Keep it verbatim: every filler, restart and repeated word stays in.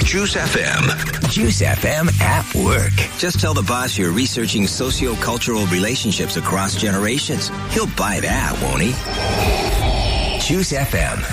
Juice F M. Juice F M at work. Just tell the boss you're researching socio-cultural relationships across generations. He'll buy that, won't he? Juice F M.